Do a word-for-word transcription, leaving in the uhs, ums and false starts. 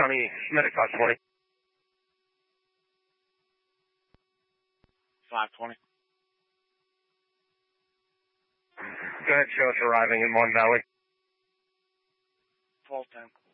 County Medic five twenty. five twenty. Go ahead, show us arriving in Mon Valley. twelve ten.